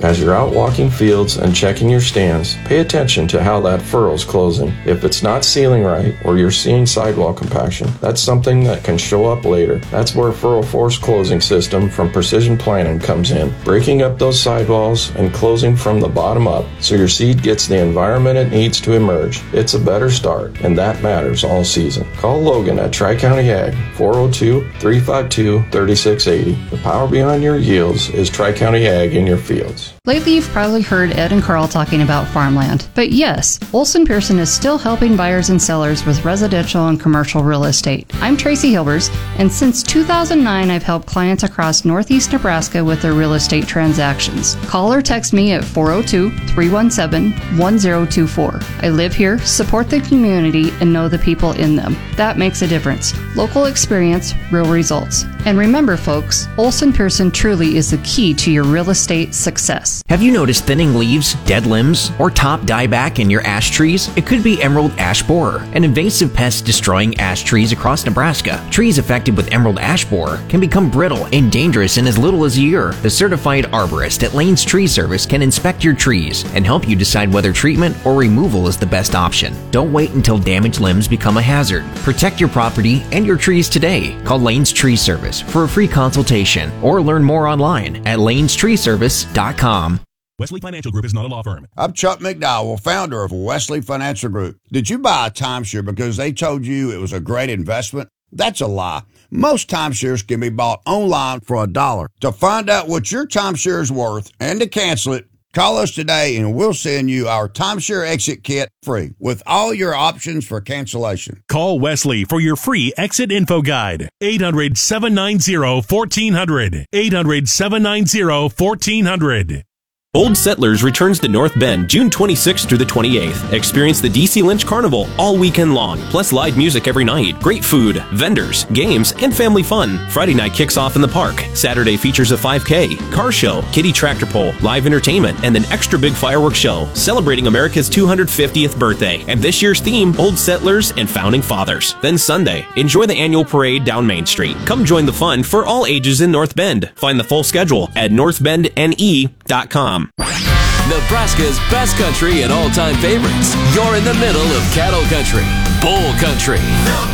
As you're out walking fields and checking your stands, pay attention to how that furrow's closing. If it's not sealing right or you're seeing sidewall compaction, that's something that can show up later. That's where Furrow Force Closing System from Precision Planting comes in, breaking up those sidewalls and closing from the bottom up so your seed gets the environment it needs to emerge. It's a better start, and that matters all season. Call Logan at Tri-County Ag, 402-352-3680. The power behind your yields is Tri-County Ag in your fields. Lately, you've probably heard Ed and Carl talking about farmland. But yes, Olson Pearson is still helping buyers and sellers with residential and commercial real estate. I'm Tracy Hilbers, and since 2009, I've helped clients across Northeast Nebraska with their real estate transactions. Call or text me at 402-317-1024. I live here, support the community, and know the people in them. That makes a difference. Local experience, real results. And remember, folks, Olson Pearson truly is the key to your real estate success. Have you noticed thinning leaves, dead limbs, or top dieback in your ash trees? It could be emerald ash borer, an invasive pest destroying ash trees across Nebraska. Trees affected with emerald ash borer can become brittle and dangerous in as little as a year. The certified arborist at Lane's Tree Service can inspect your trees and help you decide whether treatment or removal is the best option. Don't wait until damaged limbs become a hazard. Protect your property and your trees today. Call Lane's Tree Service for a free consultation or learn more online at lanestreeservice.com. Wesley Financial Group is not a law firm. I'm Chuck McDowell, founder of Wesley Financial Group. Did you buy a timeshare because they told you it was a great investment? That's a lie. Most timeshares can be bought online for $1. To find out what your timeshare is worth and to cancel it, call us today and we'll send you our timeshare exit kit free with all your options for cancellation. Call Wesley for your free exit info guide. 800-790-1400. 800-790-1400. Old Settlers returns to North Bend June 26th through the 28th. Experience the DC Lynch Carnival all weekend long, plus live music every night, great food, vendors, games, and family fun. Friday night kicks off in the park. Saturday features a 5K, car show, kiddie tractor pull, live entertainment, and an extra big fireworks show celebrating America's 250th birthday. And this year's theme, Old Settlers and Founding Fathers. Then Sunday, enjoy the annual parade down Main Street. Come join the fun for all ages in North Bend. Find the full schedule at northbendne.com. Nebraska's best country and all-time favorites. You're in the middle of cattle country, bull country.